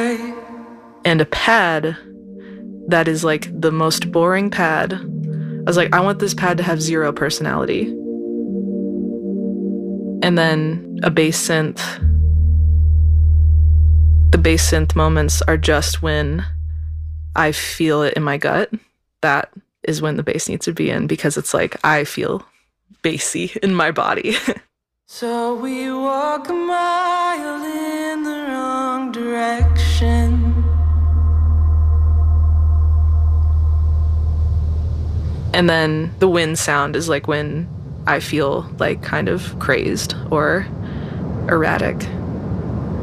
And a pad that is like the most boring pad. I was like, I want this pad to have zero personality. And then a bass synth. The bass synth moments are just when I feel it in my gut. That is when the bass needs to be in, because it's like I feel bassy in my body. So we walk a mile in the wrong direction. And then the wind sound is like when I feel like kind of crazed or erratic.